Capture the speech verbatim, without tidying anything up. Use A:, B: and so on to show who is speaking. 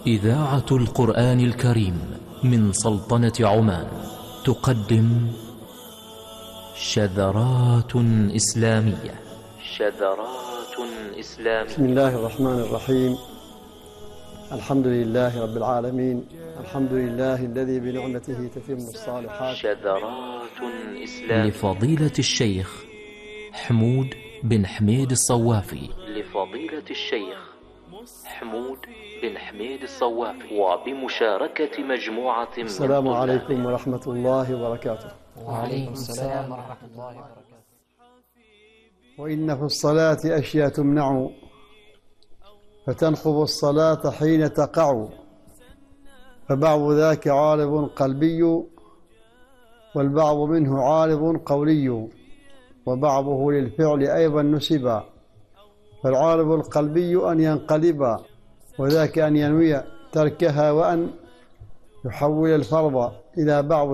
A: إذاعة القرآن الكريم من سلطنة عمان تقدم شذرات إسلامية. شذرات إسلامية.
B: بسم الله الرحمن الرحيم. الحمد لله رب العالمين. الحمد لله الذي بنعمته تتم الصالحات.
A: شذرات إسلامية لفضيلة الشيخ حمود بن حميد الصوافي. لفضيلة الشيخ حمود بن حميد الصوافي وبمشاركة مجموعة من
B: السلام عليكم ورحمة الله وبركاته.
C: وعليكم السلام ورحمة الله وبركاته.
B: وإن في الصلاة أشياء تمنع فتنخب الصلاة حين تقع، فبعض ذاك عارض قلبي والبعض منه عارض قولي، وبعضه للفعل أيضا نسبا، فالعارض القلبي أن ينقلب، وذاك أن ينوي تركها وأن يحول الفرض إلى بعض